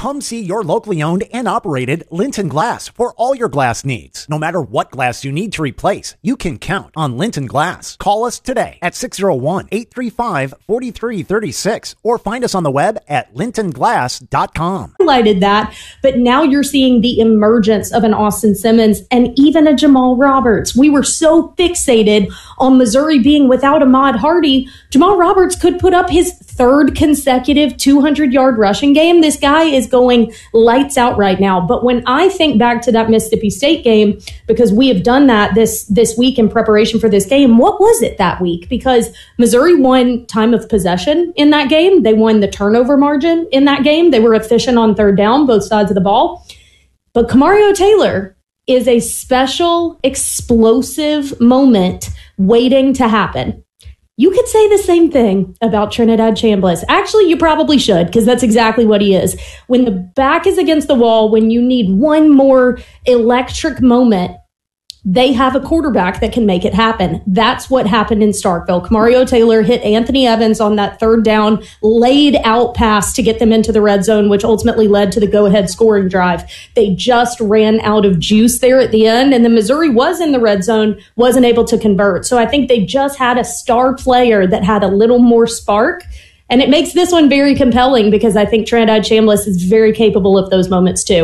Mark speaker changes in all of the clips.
Speaker 1: Come see your locally owned and operated Linton Glass for all your glass needs. No matter what glass you need to replace, you can count on Linton Glass. Call us today at 601-835-4336 or find us on the web at lintonglass.com.
Speaker 2: Highlighted that, but now you're seeing the emergence of an Austin Simmons and even a Jamal Roberts. We were so fixated on Missouri being without Ahmad Hardy. Jamal Roberts could put up his third consecutive 200-yard rushing game. This guy is going lights out right now. But when I think back to that Mississippi State game, because we have done that this week in preparation for this game, what was it that week? Because Missouri won time of possession in that game. They won the turnover margin in that game. They were efficient on third down, both sides of the ball. But Kamario Taylor is a special, explosive moment waiting to happen. You could say the same thing about Trinidad Chambliss. Actually, you probably should, because that's exactly what he is. When the back is against the wall, when you need one more electric moment, they have a quarterback that can make it happen. That's what happened in Starkville. Kamario Taylor hit Anthony Evans on that third down, laid out pass to get them into the red zone, which ultimately led to the go-ahead scoring drive. They just ran out of juice there at the end, and the Missouri was in the red zone, wasn't able to convert. So I think they just had a star player that had a little more spark. And it makes this one very compelling because I think Trinidad Chambliss is very capable of those moments too.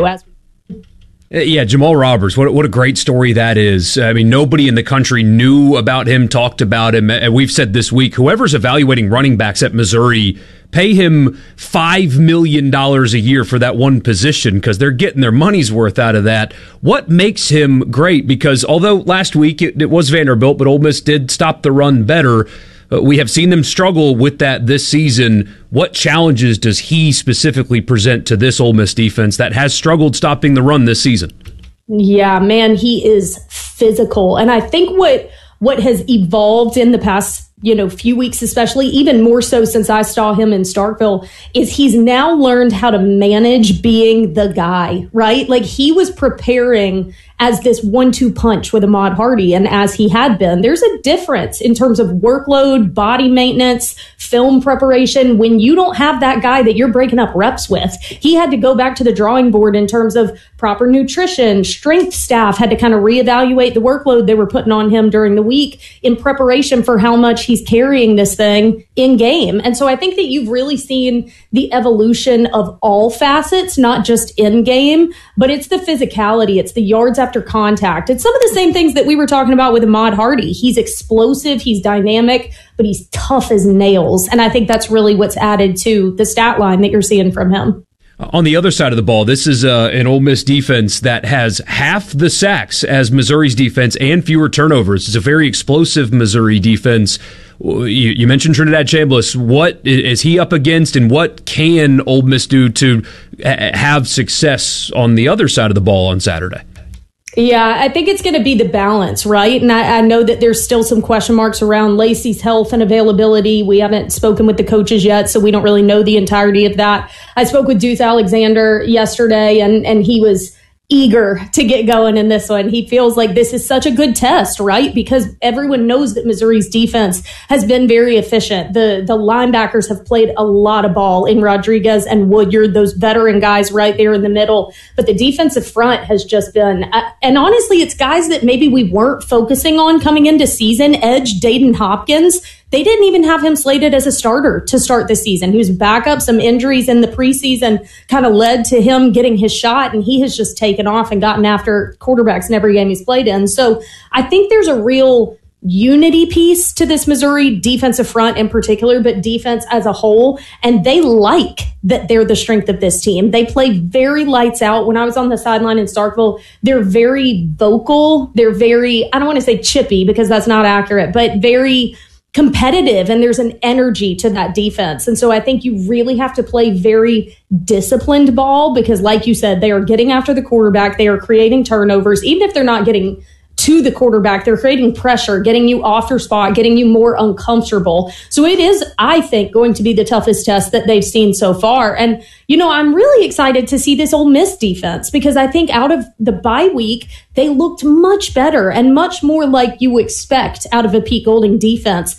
Speaker 3: Yeah, Jamal Roberts, what a great story that is. I mean, nobody in the country knew about him, talked about him. And we've said this week, whoever's evaluating running backs at Missouri, pay him $5 million a year for that one position because they're getting their money's worth out of that. What makes him great? Because although last week it was Vanderbilt, but Ole Miss did stop the run better. We have seen them struggle with that this season. What challenges does he specifically present to this Ole Miss defense that has struggled stopping the run this season?
Speaker 2: Yeah, man, he is physical. And I think what has evolved in the past few weeks, especially even more so since I saw him in Starkville, is he's now learned how to manage being the guy, right? Like he was preparing as this 1-2 punch with Ahmad Hardy. And as he had been, there's a difference in terms of workload, body maintenance, film preparation. When you don't have that guy that you're breaking up reps with, he had to go back to the drawing board in terms of proper nutrition. Strength staff had to kind of reevaluate the workload they were putting on him during the week in preparation for how much he's carrying this thing in game. And so I think that you've really seen the evolution of all facets, not just in game, but it's the physicality. It's the yards after contact. It's some of the same things that we were talking about with Ahmad Hardy. He's explosive, he's dynamic, but he's tough as nails. And I think that's really what's added to the stat line that you're seeing from him.
Speaker 3: On the other side of the ball, this is an Ole Miss defense that has half the sacks as Missouri's defense and fewer turnovers. It's a very explosive Missouri defense. You mentioned Trinidad Chambliss. What is he up against, and what can Ole Miss do to have success on the other side of the ball on Saturday?
Speaker 2: Yeah, I think it's going to be the balance, right? And I know that there's still some question marks around Lacey's health and availability. We haven't spoken with the coaches yet, so we don't really know the entirety of that. I spoke with Deuce Alexander yesterday, and he was eager to get going in this one. He feels like this is such a good test, right? Because everyone knows that Missouri's defense has been very efficient. The linebackers have played a lot of ball in Rodriguez and Woodyard, those veteran guys right there in the middle. But the defensive front has just been, and honestly, it's guys that maybe we weren't focusing on coming into season. Edge Dayton Hopkins, they didn't even have him slated as a starter to start the season. He was backup. Some injuries in the preseason kind of led to him getting his shot, and he has just taken off and gotten after quarterbacks in every game he's played in. So I think there's a real unity piece to this Missouri defensive front in particular, but defense as a whole. And they like that they're the strength of this team. They play very lights out. When I was on the sideline in Starkville, they're very vocal. They're very, I don't want to say chippy because that's not accurate, but very competitive, and there's an energy to that defense. And so I think you really have to play very disciplined ball because, like you said, they are getting after the quarterback. They are creating turnovers. Even if they're not getting to the quarterback, they're creating pressure, getting you off your spot, getting you more uncomfortable. So it is, I think, going to be the toughest test that they've seen so far. And, I'm really excited to see this Ole Miss defense because I think out of the bye week, they looked much better and much more like you expect out of a Pete Golding defense.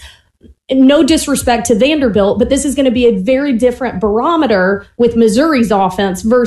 Speaker 2: No disrespect to Vanderbilt, but this is going to be a very different barometer with Missouri's offense versus